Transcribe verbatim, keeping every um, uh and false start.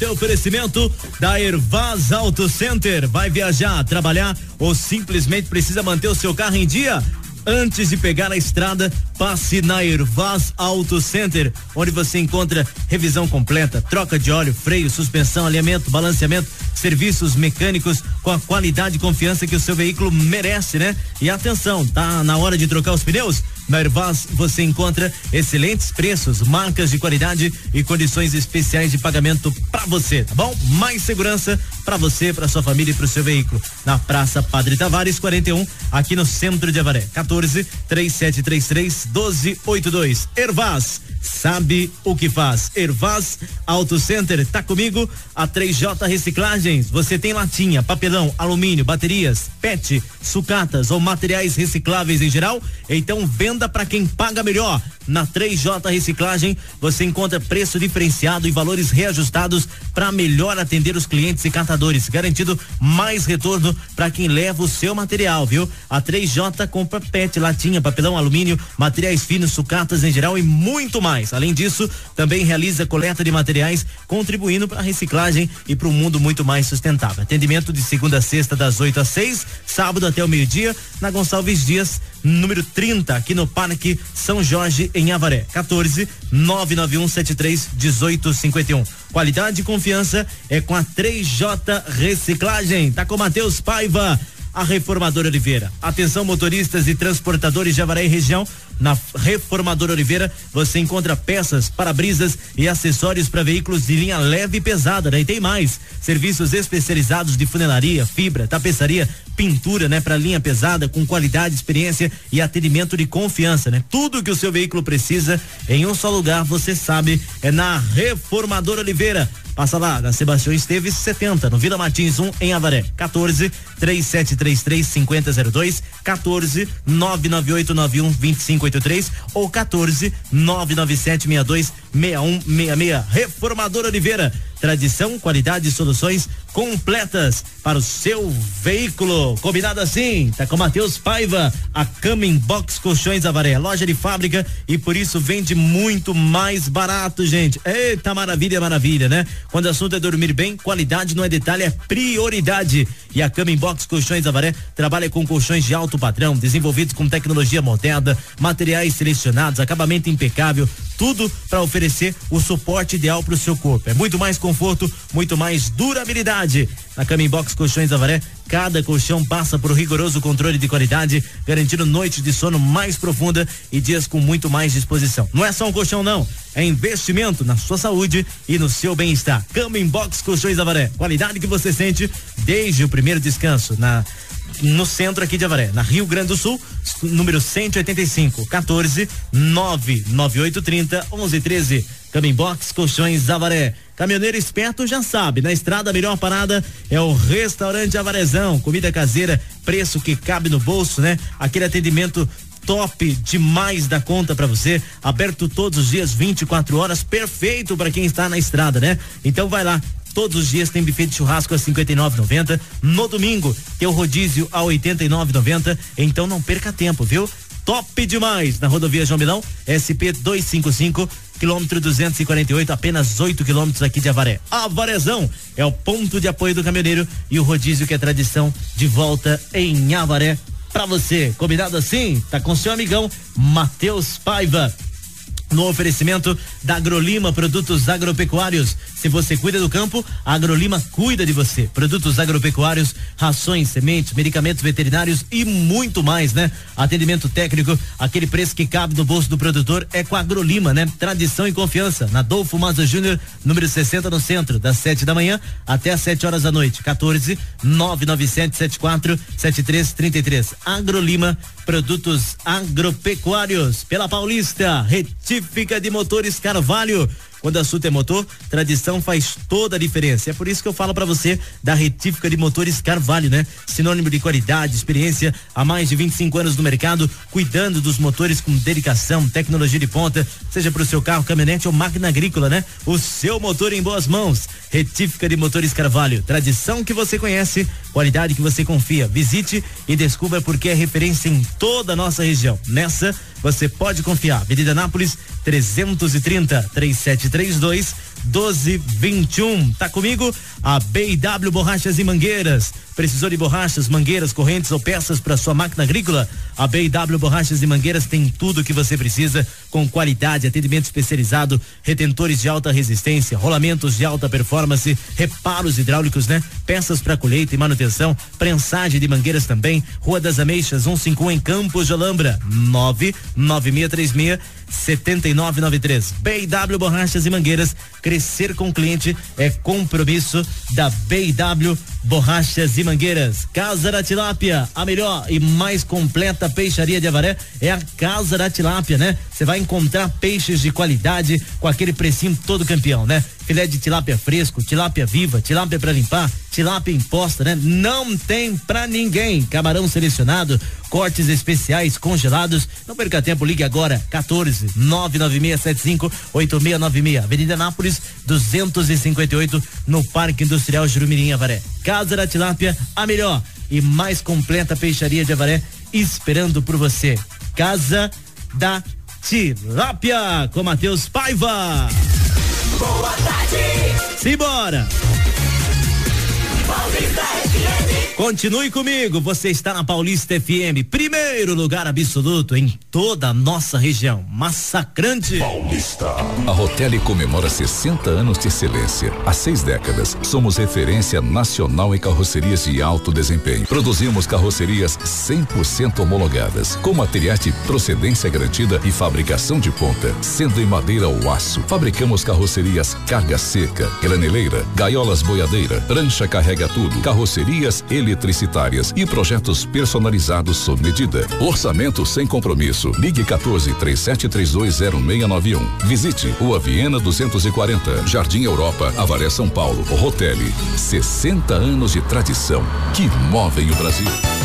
Teu oferecimento da Ervaz Auto Center. Vai viajar, trabalhar ou simplesmente precisa manter o seu carro em dia? Antes de pegar a estrada, passe na Ervaz Auto Center, onde você encontra revisão completa, troca de óleo, freio, suspensão, alinhamento, balanceamento, serviços mecânicos com a qualidade e confiança que o seu veículo merece, né? E atenção, tá na hora de trocar os pneus? Na Ervaz você encontra excelentes preços, marcas de qualidade e condições especiais de pagamento para você, tá bom? Mais segurança para você, para sua família e para o seu veículo. Na Praça Padre Tavares quarenta e um, aqui no centro de Avaré. quatorze, três sete três três, doze oitenta e dois. Ervaz, sabe o que faz? Ervaz Auto Center, tá comigo? A três J Reciclagens. Você tem latinha, papelão, alumínio, baterias, P E T, sucatas ou materiais recicláveis em geral? Então venda para quem paga melhor. Na três J Reciclagem você encontra preço diferenciado e valores reajustados para melhor atender os clientes e catadores, garantido mais retorno para quem leva o seu material, viu? A três J compra P E T, latinha, papelão, alumínio, materiais finos, sucatas em geral e muito mais. Além disso, também realiza coleta de materiais, contribuindo para a reciclagem e para um mundo muito mais sustentável. Atendimento de segunda a sexta das oito às seis, sábado até o meio-dia, na Gonçalves Dias, número trinta, aqui no Parque São Jorge, em Avaré. quatorze, nove nove um sete três, dezoito cinquenta e um. Qualidade e confiança é com a três J Reciclagem. Tá com Matheus Paiva, a Reformadora Oliveira. Atenção, motoristas e transportadores de Avaré e região. Na Reformadora Oliveira você encontra peças, para-brisas e acessórios para veículos de linha leve e pesada, né? E tem mais, serviços especializados de funilaria, fibra, tapeçaria, pintura, né? Para linha pesada, com qualidade, experiência e atendimento de confiança, né? Tudo que o seu veículo precisa em um só lugar, você sabe, é na Reformadora Oliveira. Passa lá, na Sebastião Esteves setenta, no Vila Martins um, em Avaré. quatorze, três sete três três, cinco zero zero dois, quatorze, nove nove oito nove um, dois cinco oito três ou quatorze, nove nove sete seis dois, seis um seis seis. Reformadora Oliveira, tradição, qualidade e soluções completas para o seu veículo. Combinado assim? Tá com Matheus Paiva, a Coming Box Colchões Avaré, loja de fábrica e por isso vende muito mais barato, gente. Eita, maravilha, maravilha, né? Quando o assunto é dormir bem, qualidade não é detalhe, é prioridade. E a Coming Box Colchões Avaré trabalha com colchões de alto padrão, desenvolvidos com tecnologia moderna, materiais selecionados, acabamento impecável, tudo para oferecer o suporte ideal para o seu corpo. É muito mais conforto, muito mais durabilidade. Na Coming Box Colchões Avaré, cada colchão passa por rigoroso controle de qualidade, garantindo noites de sono mais profunda e dias com muito mais disposição. Não é só um colchão, não. É investimento na sua saúde e no seu bem-estar. Coming Box Colchões Avaré, qualidade que você sente desde o primeiro descanso. Na no centro aqui de Avaré, na Rio Grande do Sul, número cento e oitenta e cinco, quatorze, nove nove oito três zero, onze treze. Coming Box Colchões Avaré. Caminhoneiro esperto já sabe, na estrada a melhor parada é o Restaurante Avarezão, comida caseira, preço que cabe no bolso, né? Aquele atendimento top demais da conta para você, aberto todos os dias, vinte e quatro horas, perfeito para quem está na estrada, né? Então vai lá. Todos os dias tem buffet de churrasco a cinquenta e nove reais e noventa centavos. No domingo tem o rodízio a oitenta e nove reais e noventa centavos. Então não perca tempo, viu? Top demais! Na rodovia João Milão, S P duzentos e cinquenta e cinco, quilômetro duzentos e quarenta e oito, apenas oito quilômetros aqui de Avaré. Avarezão é o ponto de apoio do caminhoneiro e o rodízio que é tradição de volta em Avaré pra você. Combinado assim? Tá com seu amigão Matheus Paiva. No oferecimento da Agrolima, produtos agropecuários. Se você cuida do campo, a Agrolima cuida de você. Produtos agropecuários, rações, sementes, medicamentos veterinários e muito mais, né? Atendimento técnico, aquele preço que cabe no bolso do produtor é com a Agrolima, né? Tradição e confiança. Na Adolfo Maza Júnior, número sessenta, no centro, das sete da manhã até às sete horas da noite. quatorze, nove nove sete sete quatro, sete três três três. Agrolima, produtos agropecuários. Pela Paulista, Retífica de Motores Carvalho. Quando a assunto é motor, tradição faz toda a diferença. É por isso que eu falo para você da Retífica de Motores Carvalho, né? Sinônimo de qualidade, experiência, há mais de vinte e cinco anos no mercado, cuidando dos motores com dedicação, tecnologia de ponta, seja para o seu carro, caminhonete ou máquina agrícola, né? O seu motor em boas mãos. Retífica de Motores Carvalho, tradição que você conhece, qualidade que você confia. Visite e descubra porque é referência em toda a nossa região. Nessa, você pode confiar. Avenida Nápoles, trezentos e trinta, três sete três dois, doze vinte e um. Tá comigo? A B W Borrachas e Mangueiras. Precisou de borrachas, mangueiras, correntes ou peças para sua máquina agrícola? A B W Borrachas e Mangueiras tem tudo o que você precisa, com qualidade, atendimento especializado, retentores de alta resistência, rolamentos de alta performance, reparos hidráulicos, né? Peças para colheita e manutenção, prensagem de mangueiras também. Rua das Ameixas, cento e cinquenta e um em Campos de Olambra. nove nove seis três seis sete nove nove três. B W Borrachas e Mangueiras. Crescer com o cliente é compromisso da B W Borrachas e Mangueiras. Casa da Tilápia, a melhor e mais completa peixaria de Avaré é a Casa da Tilápia, né? Você vai encontrar peixes de qualidade com aquele precinho todo campeão, né? Filé de tilápia fresco, tilápia viva, tilápia para limpar, tilápia imposta, né? Não tem pra ninguém. Camarão selecionado, cortes especiais congelados. Não perca tempo, ligue agora, quatorze nove nove seis sete cinco oito seis nove seis, Avenida Nápoles duzentos e cinquenta e oito, no Parque Industrial Jurumirim, Avaré. Casa da Tilápia, a melhor e mais completa peixaria de Avaré, esperando por você. Casa da Tilápia, com Matheus Paiva. Boa tarde. Simbora. Paulista F M. Continue comigo, você está na Paulista F M, primeiro lugar absoluto em toda a nossa região. Massacrante. Paulista. A Rotelli comemora sessenta anos de excelência. Há seis décadas, somos referência nacional em carrocerias de alto desempenho. Produzimos carrocerias cem por cento homologadas, com materiais de procedência garantida e fabricação de ponta, sendo em madeira ou aço. Fabricamos carrocerias carga seca, graneleira, gaiolas boiadeira, prancha carrega tudo, carrocerias eletricitárias e projetos personalizados sob medida. Orçamento sem compromisso. Ligue quatorze, três sete três dois, zero seis nove um. Visite Rua Viena duzentos e quarenta, Jardim Europa, Avaré, São Paulo. Rotelli, sessenta anos de tradição que movem o Brasil.